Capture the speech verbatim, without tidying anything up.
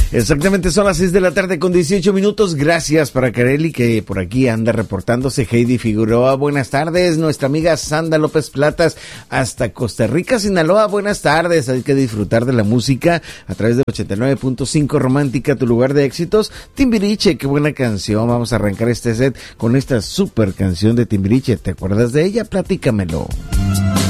Exactamente, son las seis de la tarde con dieciocho minutos. Gracias para Kareli, que por aquí anda reportándose. Heidi Figueroa, buenas tardes. Nuestra amiga Sandra López Platas, hasta Costa Rica, Sinaloa, buenas tardes. Hay que disfrutar de la música a través del ochenta y nueve punto cinco Romántica, tu lugar de éxitos. Timbiriche, qué buena canción. Vamos a arrancar este set con esta super canción de Timbiriche. ¿Te acuerdas de ella? Platícamelo.